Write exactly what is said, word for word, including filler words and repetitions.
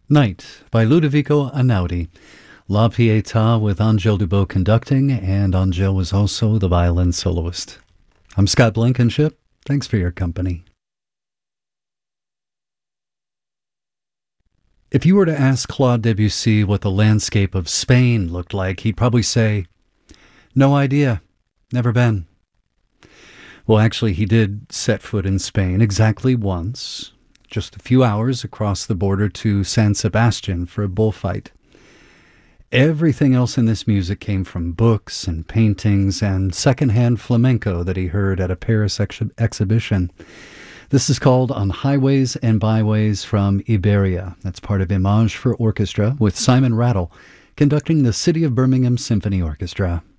Night by Ludovico Einaudi. La Pietà with Angel Dubot conducting, and Angel was also the violin soloist. I'm Scott Blankenship. Thanks for your company. If you were to ask Claude Debussy what the landscape of Spain looked like, he'd probably say, "No idea. Never been." Well, actually, he did set foot in Spain exactly once, just a few hours across the border to San Sebastian for a bullfight. Everything else in this music came from books and paintings and secondhand flamenco that he heard at a Paris ex- exhibition. This is called On Highways and Byways from Iberia. That's part of Image for Orchestra with Simon Rattle conducting the City of Birmingham Symphony Orchestra.